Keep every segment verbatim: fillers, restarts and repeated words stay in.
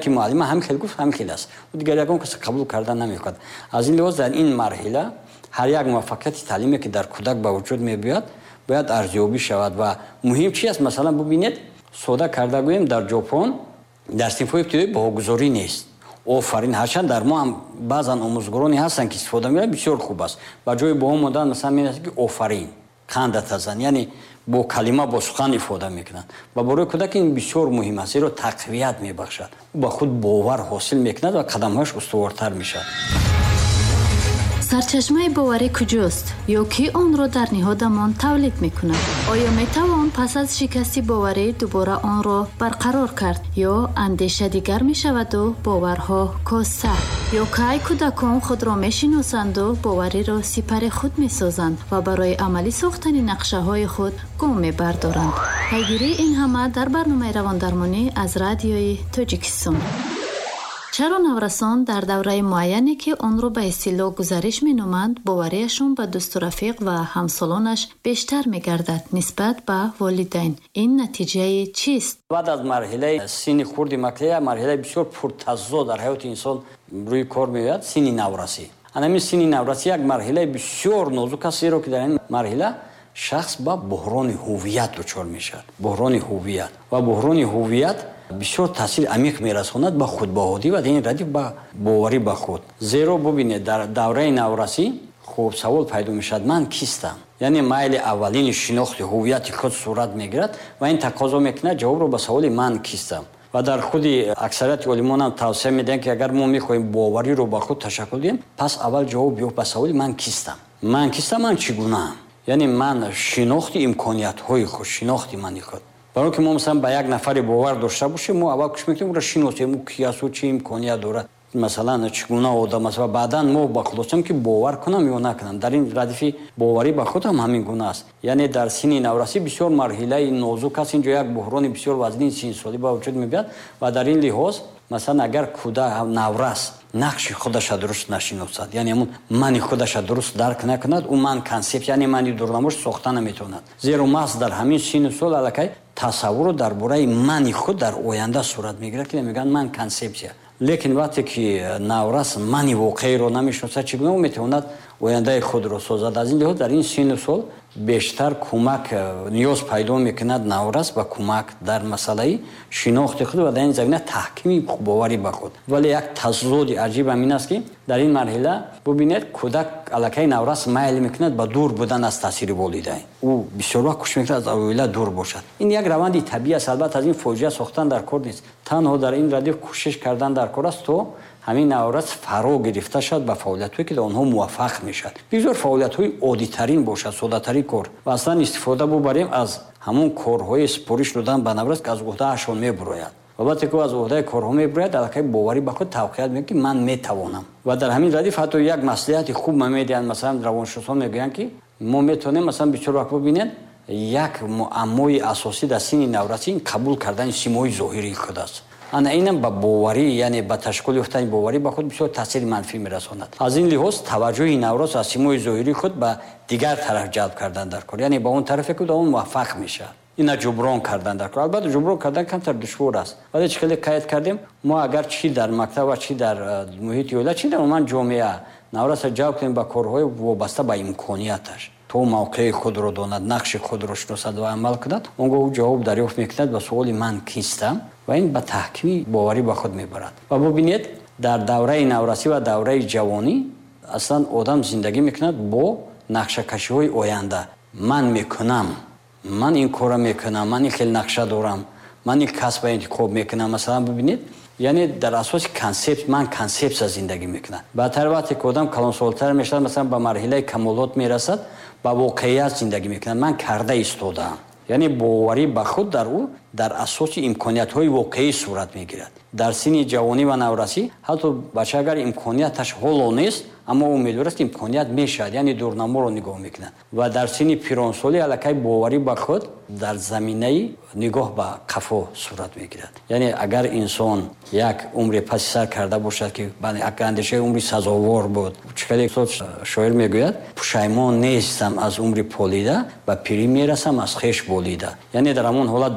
ки муаллима ҳам хел гуфт ҳам хел аст дигар ягон кас қабул карда намекунад. аз ин лиҳоз дар ин марҳила ҳар як муваффақияти таълиме ки дар кӯдак ба вуҷуд мебиёяд бояд арзёбӣ шавад ва муҳим чи аст. Масалан бубинед сода карда гӯем дар ҷопон дар синфҳои ибтидоӣ боҳогузорӣ нест. офарин ҳарчанд дар мо ҳам баъзан омӯзгороне ҳастанд ки истифода мебаранд бисёр хуб аст. ба ҷои боҳо мондан масалан менависад ки офарин қандатазан яъне бо калима бо сухан ифода мекунанд. ба борои кӯдак ин бисёр муҳим аст зеро тақвият мебахшад ба худ бовар ҳосил мекунад ва қадамҳояш устувортар мешавад. сарчашмаи боварӣ куҷост ё ки онро дар ниҳодамон тавлид мекунад? оё метавон пас аз шикасти боварӣ дубора онро барқарор кард ё андеша дигар мешаваду боварҳо коста? ё кай кӯдакон худро мешиносанду бовариро сипари худ месозанд ва барои амалӣ сохтани нақшаҳои худ гом мебардоранд? пайгирии ин ҳама дар барномаи равондармонӣ аз радиои Тоҷикистон. чаро наврасон дар давраи муайяне ки онро ба истилоҳ гузариш меноманд бовариашон ба дӯсту рафиқ ва ҳамсолонаш бештар мегардад нисбат ба волидайн? ин натиҷаи чист? баъд аз марҳилаи синни хурди маклия марҳилаи бисёр пуртазо дар ҳаёти инсон рӯи кор меояд синни наврасӣ. анамин синни наврасӣ як марҳилаи бисёр нозук аст зеро ки дар ин марҳила шахс ба буҳрони ҳувият дучор мешавад. буҳрони ҳувият ва буҳрони ҳувият бисёр таъсири амиқ мерасонад ба худбаҳодӣ ва дар ин радиф ба боварӣ ба худ. зеро бубинед дар давраи наврасӣ хуб савол пайдо мешавад ман кистам? яъне майли аввалини шинохти ҳувияти худ сурат мегирад ва ин тақозо мекунад ҷавобро ба саволи ман кистам. ва дар худи аксарияти олимон ҳам тавсия медиҳанд ки агар мо мехоҳем бовариро ба худ ташаккул диҳем пас аввал ҷавоб ёфт ба саволи ман кистам. ман кистам ман чӣ гунаам? яъне ман шинохти имкониятҳои худ шинохти мани худ. барое ки мо масалан ба як нафаре бовар дошта бошем мо аввал кӯшиш мекунем ӯро шиносем ӯ ки аст ӯ чӣ имконият дорад масалан чӣ гуна одам аст ва баъдан мо ба хулосем ки бовар кунам ё накунам. дар ин радифи боварӣ ба худ ҳам ҳамин гуна аст. яъне дар синни наврасӣ бисёр марҳилаи нозук аст. инҷо як буҳрони бисёр вазнин синнсолӣ ба вуҷуд мебиёяд ва дар ин лиҳоз масалан агар кӯдак наврас нақши худаша дуруст нашиносад яъне ҳамун мани худаша дуруст дарк накунад ӯ ман консепт яъне мани дурнамош сохта наметавонад. зеро маҳз дар ҳамин синну сол аллакай тасаввуру дар бораи мани худ дар оянда сурат мегирад ки мегӯянд ман консепсия. лекин вақте ки наврас мани воқеиро намешиносад чӣ гуна ӯ метавонад ояндаи худро созад. аз ин лиҳоз дар ин синну сол бештар кӯмак ниёз пайдо мекунад наврас ба кӯмак дар масъалаи шинохти худ ва дар ин замина таҳкими боварӣ ба худ. вале як тазоди аҷиб ҳам ин аст ки дар ин марҳила бубинед кӯдак аллакай наврас майл мекунад ба дур будан аз таъсири волидайн. ӯ бисёр вақт кӯшиш мекунад аз оила дур бошад. ин як раванди табиӣ аст. албатта аз ин фоҷиа сохтан дар кор нест. танҳо дар ин радиф кӯшиш кардан дар кор аст то ҳамин наврас фаро гирифта шавад ба фаъолиятҳое ки дар онҳо муваффақ мешавад. бигзор фаъолиятҳои оддитарин бошад содатарин кор ва аслан истифода бубарем аз ҳамун корҳои супориш додан ба наврас ки аз уҳдаашон мебурояд. ва вақте ки аз уҳдаи корҳо мебурояд аллакай боварӣ ба худ тавқият мекунад ки ман метавонам. ва дар ҳамин радиф ҳатто як маслиҳати хуб ма медиҳанд. масалан равоншуносон мегӯянд ки мо метавонем масалан бисёр вақт бубинед як муаммои асосӣ дар синни наврасӣ ин қабул кардани симои зоҳирии худ аст. ана инам ба боварӣ яъне ба ташкил ёфтани боварӣ ба худ бисёр таъсири манфӣ мерасонад. аз ин лиҳоз таваҷҷӯҳи наврос аз симои зоҳирии худ ба дигар тараф ҷалб кардан дар кор яъне ба он тарафе ки он муваффақ мешавад ина ҷуброн кардан дар кор. албатта ҷуброн кардан камтар душвор аст. вале чӣ хеле қайд кардем мо агар чӣ дар мактаб ва чӣ дар муҳити оила чӣ дар умуман ҷомеа навраса ҷалб кунем ба корҳои вобаста ба имконияташ то мавқеи худро донад нақши худро шиносад ва амал кунад он гоҳ ҷавоб дарёфт мекунад ба суоли ман кистам ва ин ба таҳкими боварӣ ба худ мебарад. ва бубинед дар давраи наврасӣ ва давраи ҷавонӣ аслан одам зиндагӣ мекунад бо нақшакашиҳои оянда. ман мекунам ман ин кора мекунам ман ин хел нақша дорам ман ин касба интихоб мекунам. масалан бубинед яъне дар асоси консепт ман консепсия зиндагӣ мекунам. баъдтар вақте ки одам калонсолтар мешавад масалан ба марҳилаи камолот мерасад ба воқеият зиндагӣ мекунад. ман карда истодаам яъне боварӣ ба худ дар ӯ дар асоси имкониятҳои воқеӣ сурат мегирад. дар синни ҷавонӣ ва наврасӣ ҳатто бача агар имконияташ ҳоло нест аммо ӯ медонад ки имконият мешавад яъне дурнаморо нигоҳ мекунад. ва дар синни пиронсолӣ аллакай боварӣ ба худ дар заминаи нигоҳ ба қафо сурат мегирад. яъне агар инсон як умре паси сар карда бошад ки андешаи умри сазовор буд чӣ хеле шоир мегӯяд пушаймон нестам аз умри полида ба пирӣ мерасам аз хеш болида. яъне дар ҳамон ҳолат болида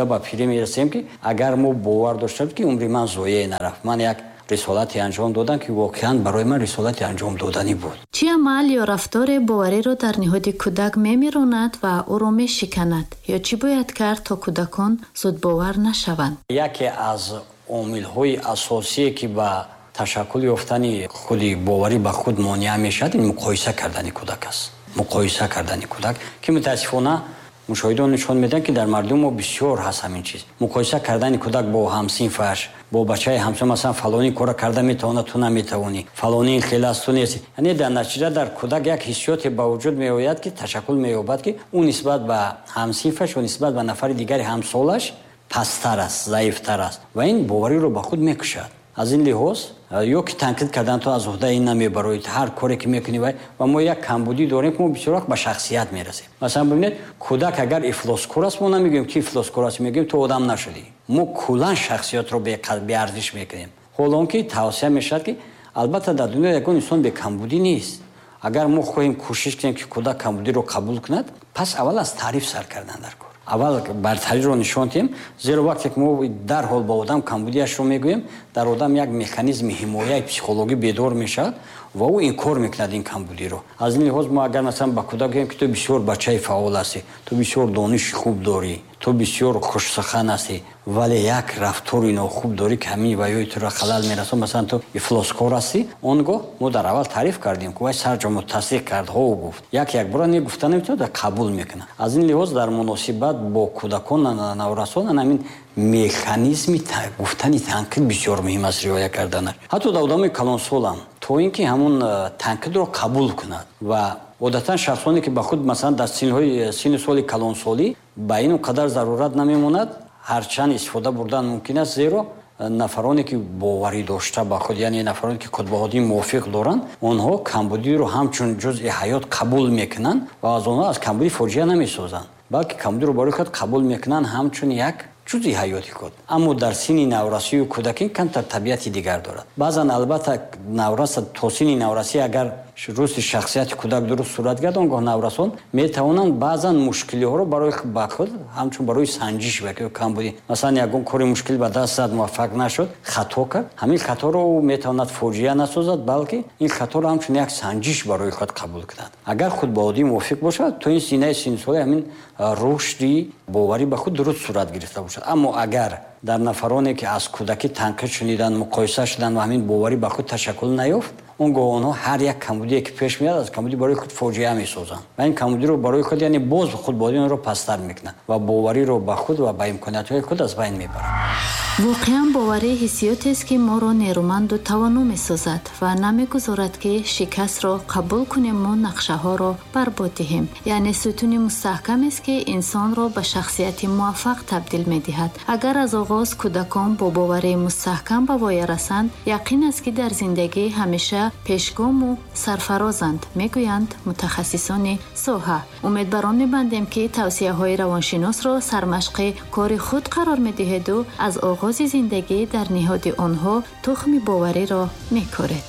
ба пирӣ мерасем ки агар мо бовар дошта буд ки умри ман зояе нарафт. Ман як рисолати анҷом додам ки воқеан барои ман рисолати анҷом доданӣ буд. чӣ амал ё рафтори бовариро дар ниҳоди кӯдак мемиронад ва ӯро мешиканад ё чӣ бояд кард то кӯдакон зудбовар нашаванд? яке аз омилҳои асосие ки ба ташаккул ёфтани худи боварӣ ба худ монеа мешавад ин муқоиса кардани кӯдак аст. муқоиса кардани кӯдак ки мутаассифона мушоҳидаҳо нишон медиҳанд ки дар мардуми мо бисёр ҳаст ҳамин чиз. муқоиса кардани кӯдак бо ҳамсинфаш, бо бачаи ҳамсин, масалан фалонӣ кора карда метавонад, ту наметавонӣ, фалонӣ ин хел аст, ту нест. яъне дар натиҷа дар кӯдак як ҳиссиёте ба вуҷуд меояд ки ташаккул меёбад ки ӯ нисбат ба ҳамсинфаш ва нисбат ба нафари дигари ҳамсолаш пасттар аст, заифтар аст ва ин бовариро ба худ мекушад. аз ин лиҳоз ё ки танқид кардан то аз уҳдаи ин намебароид, ҳар коре ки мекунӣ вай ва мо як камбудӣ дорем ки мо бисёр вақт ба шахсият мерасем. масалан бибинед, кӯдак агар ифлоскор аст, мо намегӯем ки ифлоскор аст, мегӯем то одам нашудӣ. мо куллан шахсиятро беарзиш мекунем. ҳолон ки тавсия мешавад ки албатта дар дунё ягон инсон бекамбудӣ нест. агар мо хоҳем кӯшиш кунем ки кӯдак камбудиро қабул кунад, пас аввал аз таъриф сар кардан дар кор. аввал бартариро нишон диҳем, зеро вақте ки мо дарҳол ба одам камбудиашро мегӯем, дар одам як механизми ҳимояи психологӣ бедор мешавад ва ӯ инкор мекунад ин камбудиро. аз ин лиҳоз мо агар масалан ба кӯдак гӯем ки ту бисёр бачаи фаъол ҳастӣ, ту бисёр дониши хуб дорӣ, ту бисёр хушсухан ҳастӣ, вале як рафтори нохуб дорӣ ки ҳамин ваёи туро халал мерасон, масалан ту ифлоскор ҳастӣ, он гоҳ мо дар аввал таъриф кардем ки вай сарҷамо тасдиқ кард, ҳо гуфт. як як бора не гуфта наметавонад ва қабул мекунад. аз ин лиҳоз дар муносибат бо кӯдакон наврасон ҳамин механизми гуфтани танқид бисёр муҳим аст риоя карданаш. ҳатто дар одамои калонсолам то ин ки ҳамун танқидро қабул кунад ва одатан шахсоне ки ба худ масалан дар синни соли калонсолӣ ба ин қадар зарурат намемонад, ҳарчанд истифода бурдан мумкин аст, зеро нафароне ки боварӣ дошта ба худ, яъне нафароне ки кутбаҳодии мувофиқ доранд, онҳо камбудиро ҳамчун ҷузъи ҳаёт қабул мекунанд ва аз онҳо аз камбудӣ фоҷиа намесозанд, балки камбудиро барои худ қабул мекунанд ҳамчун як ҷузъи ҳаёти худ. аммо дар синни наврасию кӯдакӣ камтар табиати дигар дорад. баъзан албатта навраса то синни наврасӣ агар рушди шахсияти кӯдак дуруст сурат гирад, он гоҳ наврасон метавонанд баъзан мушкилиҳоро барои ба худ ҳамчун барои санҷиш ва камбудӣ, масалан ягон кори мушкил ба даст зад, муваффақ нашуд, хато кард, ҳамин хаторо ӯ метавонад фоҷиа насозад, балки ин хаторо ҳамчун як санҷиш барои худ қабул кунад. агар худ ба оддӣ мувофиқ бошад, то ин синнаи синнисолӣ ҳамин рушди боварӣ ба худ дуруст сурат гирифта бошад. аммо агар дар нафароне ки аз кӯдакӣ танқид шуниданд, муқоиса шуданд ва ҳамин боварӣ ба худ ташаккул наёфт, он гоҳ онҳо ҳар як камбудие ки пеш меяд, аз камбудӣ барои худ фоҷиа месозанд ва ин камбудиро барои худ, яъне боз худ ба одамро пасттар мекунад ва бовариро ба худ ва ба имкониятҳои худ аз байн мебарад. воқеан боварӣ ҳиссиётест ки моро нерӯманду тавону месозад ва намегузорад ки шикастро қабул кунему нақшаҳоро барбод диҳем. яъне сутуни мустаҳкамест ки инсонро ба шахсияти муваффақ табдил медиҳад. агар аз оғоз кӯдакон бо боварии мустаҳкам ба воя расанд, яқин аст ки дар зиндагӣ ҳамеша пешгому сарфарозанд, мегӯянд мутахассисони соҳа. умед бар он мебандем ки тавсияҳои равоншиносро сармашқи кори худ қарор медиҳеду аз оғози зиндагӣ дар ниҳоди онҳо тухми бовариро мекоред.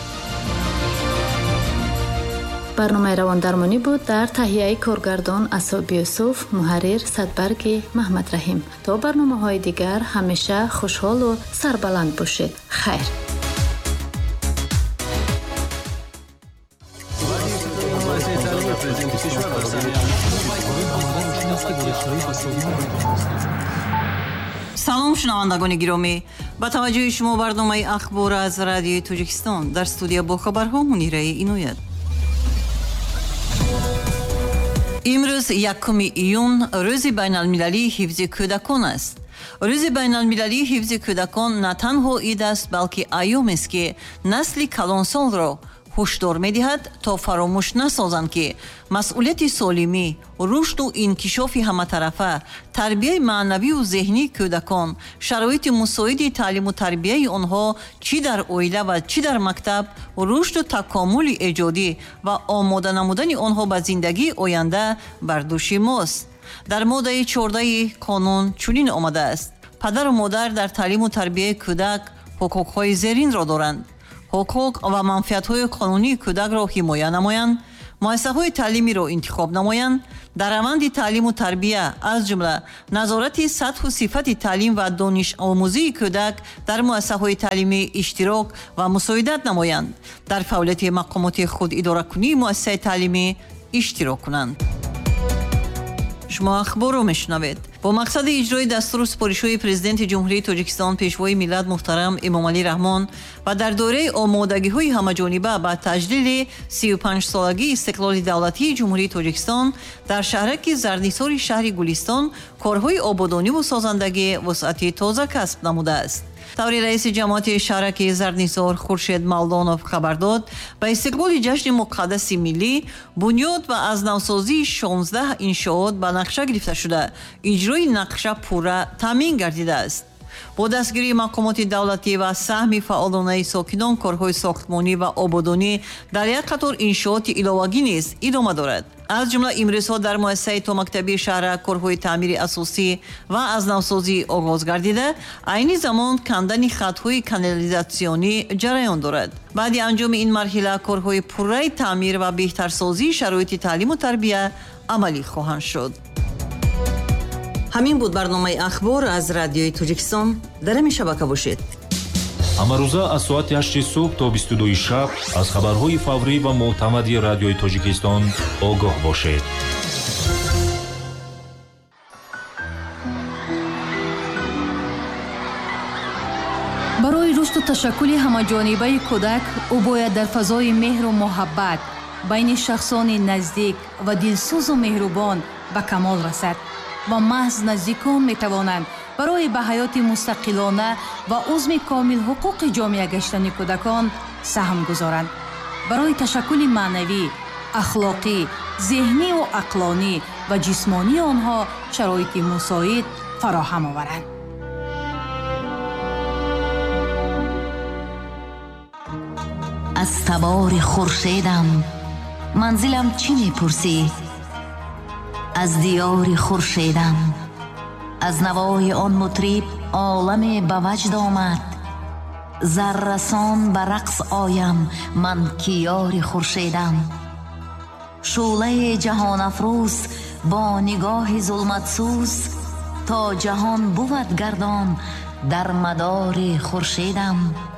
барномаи равондармонӣ буд дар таҳияи коргардон Асоби Юсуф, муҳаррир Садбарги Маҳмадраҳим. то барномаҳои дигар ҳамеша хушҳолу сарбаланд бошед. хайр. салом шунавандагони гиромӣ, ба таваҷҷӯҳи шумо барномаи ахбор аз радиои Тоҷикистон. дар студия бо хабарҳо Мунираи Иноят. имрӯз якуми июн рӯзи байналмилалии ҳифзи кӯдакон аст. рӯзи байналмилалии ҳифзи кӯдакон на танҳо ид аст, балки айёмест ки насли калонсолро ҳушдор медиҳад то фаромӯш насозанд ки масъулияти солимӣ, рушду инкишофи ҳаматарафа, тарбияи маънавию зеҳнии кӯдакон, шароити мусоиди таълиму тарбияи онҳо чӣ дар оила ва чӣ дар мактаб, рушду такомули эҷодӣ ва омода намудани онҳо ба зиндагии оянда бар дӯши мост. дар моддаи чордаи қонун чунин омадааст: падару модар дар таълиму тарбияи кӯдак ҳуқуқҳои зеринро доранд. ҳуқуқ ва манфиатҳои қонунии кӯдакро ҳимоя намоянд, муассисаҳои таълимиро интихоб намоянд, дар раванди таълиму тарбия аз ҷумла назорати сатҳу сифати таълим ва донишомӯзии кӯдак дар муассисаҳои таълимӣ иштирок ва мусоидат намоянд, дар фаъолияти мақомоти худидоракунии муассисаи таълимӣ иштирок кунанд. шумо ахборро мешунавед. бо мақсади иҷрои дастуру супоришҳои президенти ҷумҳурии Тоҷикистон пешвои миллат муҳтарам Эмомалӣ Раҳмон ва дар дораи омодагиҳои ҳамаҷониба ба таҷлили сию панҷсолагии истиқлоли давлатии ҷумҳурии Тоҷикистон дар шаҳраки Зарднисори шаҳри Гулистон корҳои ободониву созандагӣ вусъати тоза касб намудааст. таври раиси ҷамоати шаҳраки Зарднисор Хуршед Малдонов хабар дод, ба истиқболи ҷашни муқаддаси миллӣ бунёд ва аз навсозии шонздаҳ иншоот ба нақша гирифта шуда, иҷрои нақша пурра таъмин гардидааст. бо дастгирии мақомоти давлатӣ ва саҳми фаъолонаи сокинон корҳои сохтмонӣ ва ободонӣ дар як қатор иншооти иловагӣ низ идома дорад. аз ҷумла имрӯзҳо дар муассисаи томактабии шаҳра корҳои таъмири асосӣ ва аз навсозӣ оғоз гардида, айни замон кандани хатҳои канализатсионӣ ҷараён дорад. баъди анҷоми ин марҳила корҳои пурраи таъмир ва беҳтарсозии шароити таълиму тарбия амалӣ хоҳанд шуд. ҳамин буд барномаи ахбор аз радиои Тоҷикистон. дар ҳамин шабака бошед. ҳамарӯза аз соати ҳашти субҳ то бисту дуи шаб аз хабарҳои фаврӣ ва мӯътамади радиои Тоҷикистон огоҳ бошед. барои рушду ташаккули ҳамаҷонибаи кӯдак ӯ бояд дар фазои меҳру муҳаббат байни шахсони наздик ва дилсӯзу меҳрубон ба камол расад ва маҳз наздикон метавонанд барои ба ҳаёти мустақилона ва узми комил ҳуқуқи ҷомеа гаштани кӯдакон саҳм гузоранд. барои ташаккули маънавӣ, ахлоқӣ, зеҳниву ақлонӣ ва ҷисмонии онҳо шароити мусоид фароҳам оваранд. аз табори хуршедам манзилам чӣ мепурсӣ? аз диёри хуршедам аз навои он мутриб оламе ба ваҷд омад. заррасон ба рақс оям ман ки ёри хуршедам. шӯлаи ҷаҳонафрӯз бо нигоҳи зулматсӯз то ҷаҳон буд гардон дар мадори хуршедам.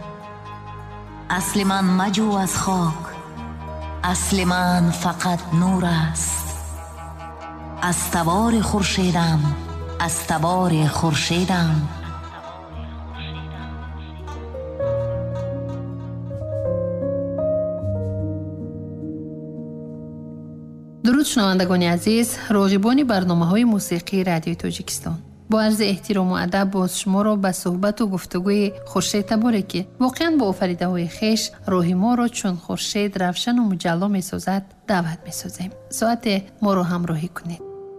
асли ман маҷӯ аз хок, асли ман фақат нур аст. аз табори хуршедам, аз табори хуршедам. дуруд шунавандагони азиз, роғибони барномаҳои мусиқии радиои Тоҷикистон. бо арзи эҳтирому адаб боз шуморо ба суҳбату гуфтугӯи Хуршед Таборе ки воқеан бо офаридаҳои хеш роҳи моро чун хуршед равшану муҷалло месозад даъват месозем. соате моро ҳамроҳӣ кунед.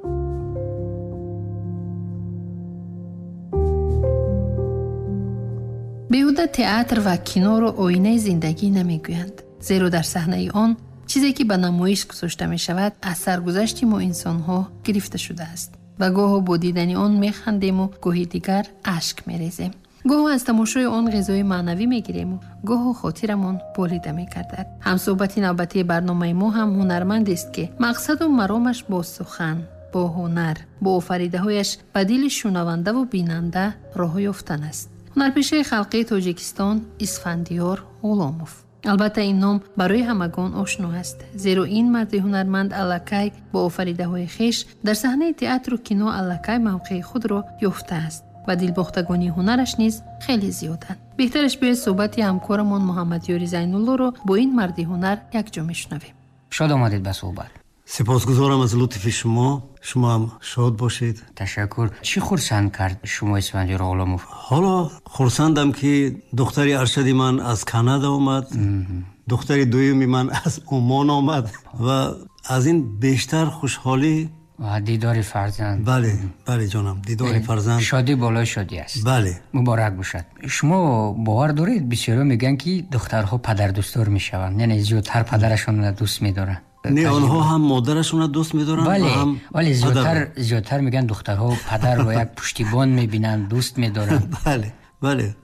беҳуда театр ва киноро оинаи зиндагӣ намегӯянд, зеро дар саҳнаи он чизе ки ба намоиш гузошта мешавад аз саргузашти мо инсонҳо гирифта шудааст ва гоҳо бо дидани он механдему гоҳи дигар ашк мерезем. гоҳо аз тамошои он ғизои маънавӣ мегирему, гоҳо хотирамон болида мекардад. ҳамсӯҳбати навбатии барномаи мо ҳам ҳунармандест ки мақсаду маромаш бо сухан, бо ҳунар, бо офаридаҳояш ба дили шунавандаву бинанда роҳ ёфтан аст. ҳунарпешаи халқии Тоҷикистон Исфандиёр Ғуломов. албатта ин ном барои ҳамагон ошно аст, зеро ин марди ҳунарманд аллакай бо офаридаҳои хеш дар саҳнаи театру кино аллакай мавқеи худро ёфтааст ва дилбохтагони ҳунараш низ хеле зиёданд. беҳтараш биёед суҳбати ҳамкорамон Муҳаммадёри Зайнуллоро бо ин марди ҳунар якҷо мешунавем. шод омадед ба суҳбат. сипосгузорам аз лутфи шумо. шумоам шод бошед. ташаккур. чӣ хурсанд кард шумо Исфандиёр Ғуломов? ҳоло хурсандам ки духтари аршади ман аз Канада омад, духтари дуюми ман аз Умон омад ва аз ин бештар хушҳолӣ ва дидори фарзанд. бале бале ҷонам, дидори фарзанд шодӣ болои шодӣ аст. бале, муборак бошад. шумо бовар доред бисёро мегӯянд ки духтарҳо падардӯстдор мешаванд, яъне зиёдтар падарашонро дӯст медоранд? не, онҳо ҳам модарашонро дӯст медоранд ва ҳам вале зиёдтар зиёдтар мегӯянд духтарҳо падарро як пуштибон мебинанд, дӯст медоранд. бале бале,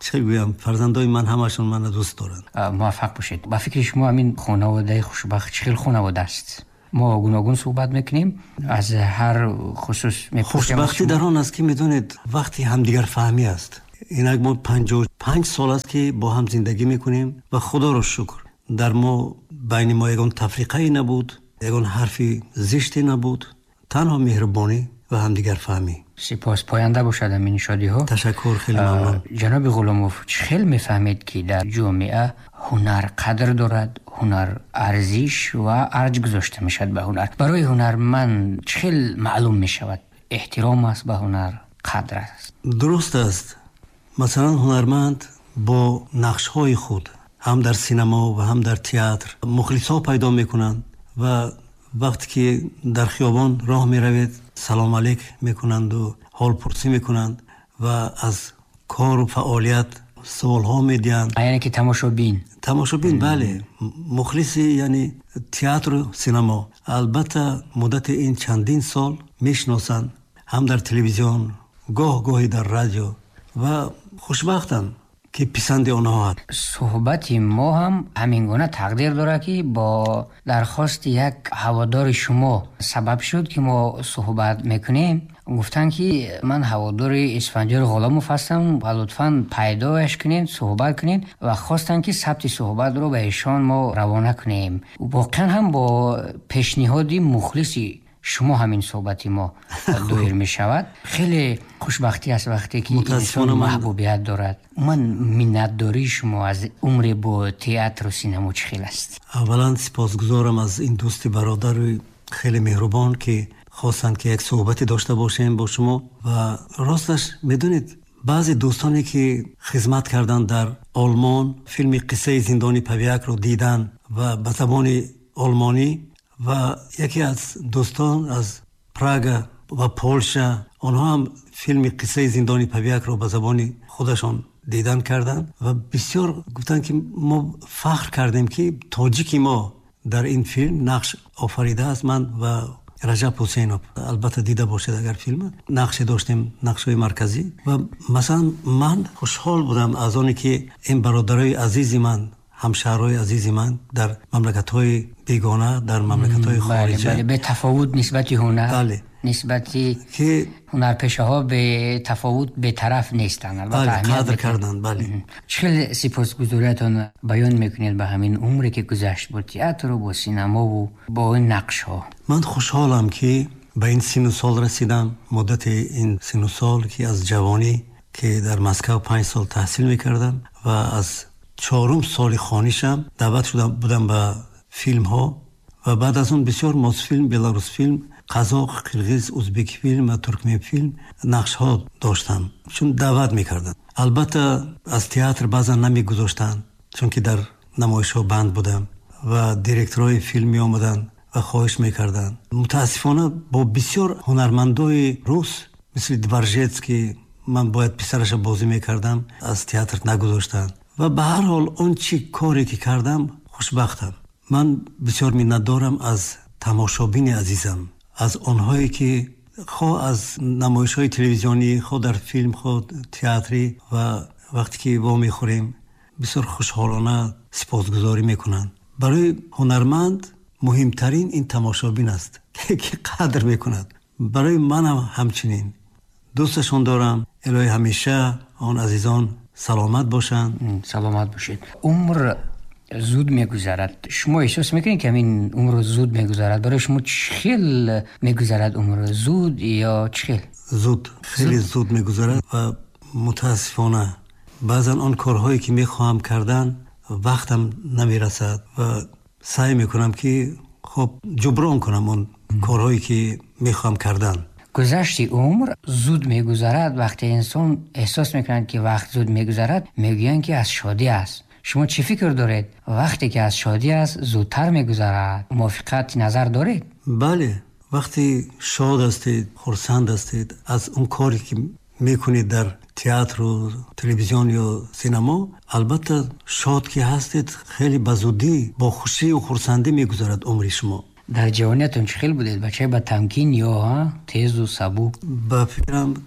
چه گویم فرزندای من همشون من دوست دارن. موفق باشید. با فکر شما همین خانواده خوشبخت چه خانواده است؟ ما گوناگون صحبت میکنیم از هر خصوص میپرسیم. خوشبختی در آن است که میدونید وقتی همدیگر فهمی است. اینک ما پنجاه و پنج سال است که با هم زندگی میکنیم و خدا رو شکر در ما بین ما یگان تفریقه نبود، یگان حرفی زشتی نبود، تنها مهربانی و همدیگر فهمی. سپاس. پاینده باشد این شادی ها. تشکر، خیلی ممنون. جناب غلاموف خیلی میفهمید که در جامعه هنر قدر دارد، هنر ارزش و ارج گذاشته میشد به هنر. برای هنرمند خیلی معلوم میشود احترام است به هنر، قدر است. درست است. مثلا هنرمند با نقش های خود هم در سینما و هم در تئاتر مخلصا پیدا میکنند و وقتی که در خیابان راه میروید سلام علیک میکنند و حال پرسی میکنند و از کار و فعالیت سوال ها میدهند. یعنی که تماشابین تماشابین بله، مخلصی یعنی تئاتر و سینما. البته مدت این چندین سال میشناسند هم در تلویزیون گاه گاهی در رادیو و خوشبختم که پسند آنها هست. صحبت ما هم همین گونه تقدیر داره که با درخواست یک هوادار شما سبب شد که ما صحبت میکنیم. گفتن که من هوادار اسفندیار غلاموف هستم و لطفاً پیدایش کنین، صحبت کنین و خواستن که ثبت صحبت رو به ایشان ما روانه کنیم. واقعا هم با پیشنهاد مخلصی شما همین صحبتی ما دایر می شود. خیلی خوشبختی است وقتی که انسان محبوبیت دارد. من منتداری شما از عمر با تئاتر و سینما چه خیلی است؟ اولا سپاسگزارم از این دوستی برادر خیلی مهربان که خواستند که یک صحبتی داشته باشیم با شما. و راستش میدونید بعضی دوستانی که خدمت کردن در آلمان فیلم قصه زندانی پویک رو دیدن و به زبان آلمانی و یکی از دوستان از پراگ و پولشا آنها هم فیلم قصه زندانی پویک رو به زبان خودشان دیدن کردن و بسیار گفتن که ما فخر کردیم که تاجیکی ما در این فیلم نقش آفریده است. من و رجب حسینوف البته دیده باشید اگر فیلم نقش داشتیم، نقش‌های مرکزی. و مثلا من خوشحال بودم از آنی که این برادرای عزیزی من، همشهرهای عزیزی من در مملکت‌های بیگانه، در مملکت‌های خارجی، بله بله، به تفاوت نسبت هنر، بله، نسبتی که هنرپیشه ها به تفاوت به طرف نیستن، بله قدر کردن. بله خیلی سپاسگزاریتون بیان میکنید به همین عمری که گذشت با تئاتر و با سینما و با این نقش ها. من خوشحالم که به این سن و سال رسیدم. مدت این سن و سال که از جوانی که در مسکو پنج سال تحصیل میکردم و از چهارم سال خانیشم دعوت شدم بودم به فیلم ها و بعد از اون بسیار موسفیلم، بلاروس فیلم، قزاق، قرغیز، ازبک فیلم و ترکمن فیلم نقش ها داشتم چون دعوت میکردن. البته از تئاتر بعضا نمیگذاشتن چون که در نمایش ها بند بودم و دیرکتورای فیلم می آمدن و خواهش میکردن. متاسفانه با بسیار هنرمندای روس مثل دورژتسکی من باید پسرش بازی میکردم، از تئاتر نگذاشتن و به هر حال اون چی کاری که کردم خوشبختم. من بسیار منت دارم از تماشابین عزیزم، از آنهایی که خواه از نمایش های تلویزیونی، خواه در فیلم، خواه تئاتری و وقتی که وا میخوریم بسیار خوشحالانه سپاسگزاری میکنن. برای هنرمند مهمترین این تماشابین است که قدر میکند. برای من هم همچنین دوستشون دارم. الهی همیشه آن عزیزان سلامت باشن. سلامت باشید. عمر زود میگذرد. شما احساس میکنید که همین عمر زود میگذرد؟ برای شما چخیل میگذرد عمر؟ زود یا چخیل؟ زود، خیلی زود, زود میگذرد و متاسفانه بعضا آن کارهایی که میخواهم کردن وقتم نمیرسد و سعی میکنم که خب جبران کنم اون کارهایی که میخواهم کردن. گذشت عمر زود میگذرد. وقتی انسان احساس میکنند که وقت زود میگذرد میگویند که از شادی است. شما چی فکر دارید؟ وقتی که از شادی است زودتر میگذرد. موافقت نظر دارید؟ بله، وقتی شاد هستید، خرسند هستید از اون کاری که میکنید در تئاتر و تلویزیون یا سینما، البته شاد که هستید خیلی بزودی با خوشی و خرسندی میگذرد عمر شما. در جوانیتون چه خیلی بودید؟ بچه با تمکین یا تیز و سبوک؟ با فکرم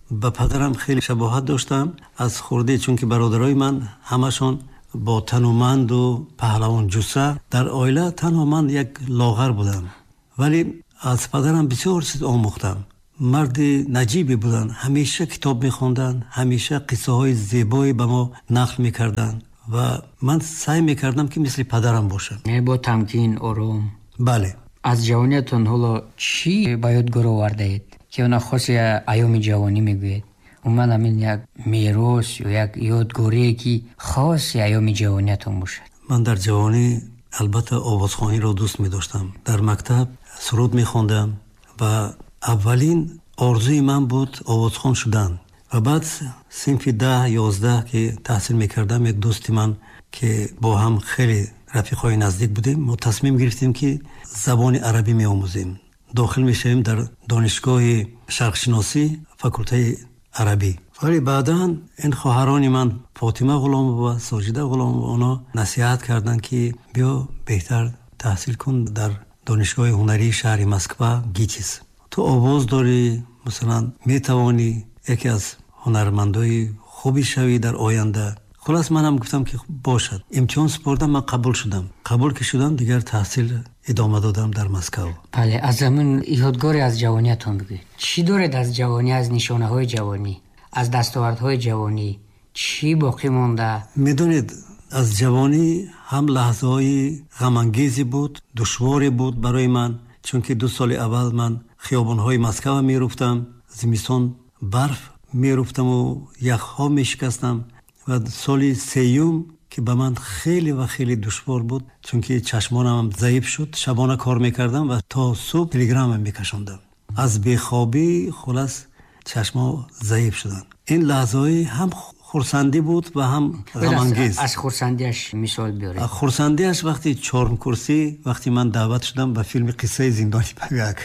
ба падарам хеле шабоҳат доштам аз хурдӣ, чунки бародарои ман ҳамашон бо тануманду паҳлавон ҷусса. Дар оила танҳо ман як лоғар будам, вале аз падарам бисёр чиз омӯхтам. марди наҷибе буданд, ҳамеша китоб мехонданд, ҳамеша қиссаҳои зебое ба мо нақл мекарданд ва ман сай мекардам ки мисли падарам бошам. бо тамкин, ором. бале. аз ҷавониятон ҳоло чӣ ба ёдгор овардаед ки она хоси айёми ҷавонӣ мегӯед? умуман ҳамин як мерос ё як ёдгорие ки хоси айёми ҷавониятон бошад. ман дар ҷавонӣ албатта овозхониро дӯст медоштам. дар мактаб суруд мехондам ва аввалин орзуи ман буд овозхон шудан. ва баъд синфи даҳ ёздаҳ ки таҳсил мекардам, як дӯсти ман ки бо ҳам хеле рафиқҳои наздик будем, мо тасмим гирифтем ки забони арабӣ меомӯзем. дохил мешавем дар донишгоҳи шарқшиносӣ, факултаи арабӣ. вале баъдан ин хоҳарони ман Фотима Ғуломова, Соҷида Ғуломова, оно насиҳат карданд ки биё беҳтар таҳсил кун дар донишгоҳи ҳунарии шаҳри Москва, ГИТИС. ту овоз дорӣ, масалан метавонӣ яке аз ҳунармандои хубӣ шавӣ дар оянда. хулас манам гуфтам ки бошад. имтиҳон супордам, ман қабул шудам. қабул ки шудам, дигар таҳсил идома додам дар Москав. бале, аз замин ёдгоре аз ҷавониятон бигӯед. чӣ доред аз ҷавонӣ, аз нишонаҳои ҷавонӣ, аз дастовардҳои ҷавонӣ? чӣ боқӣ монда? медонед, аз ҷавонӣ ҳам лаҳзаҳои ғамангезе буд, душворе буд барои ман, чунки ду соли аввал ман хиёбонҳои Москва меруфтам, зимистон барф меруфтаму яхҳо мешикастам. ва соли сеюм ки ба ман хеле ва хеле душвор буд, чунки чашмонам заиф шуд, шабона кор мекардам ва то субҳ телеграмма мекашондам. аз бехобӣ хулас чашмо заиф шуданд. ин лаҳзаҳои ҳам хурсандӣ буд ва ҳам ғамангез. аз хурсандиаш мисол биёред. хурсандиаш вақти чормкурсӣ, вақти ман даъват шудам ба филми қиссаи зиндони пагак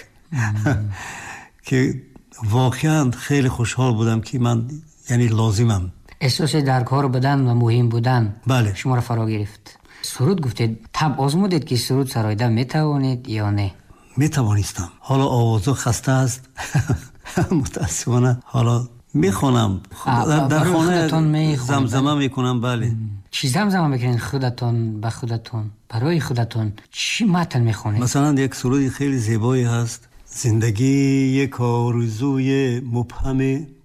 ки воқеан хеле хушҳол будам ки ман яъне лозимам. эҳсоси дар кор будан ва муҳим будан бале шуморо фаро гирифт. суруд гуфтед, таб озмудед ки суруд сароида метавонед ё не? метавонистам. ҳоло овозу хаста аст. мутаассифона ҳоло мехонам. дар хона замзама мекунам. бале. чӣ замзама мекунед худатон ба худатон? барои худатон чӣ матн мехонед? масалан як суруди хеле зебое ҳаст. зиндагӣ як орзуе мубҳаме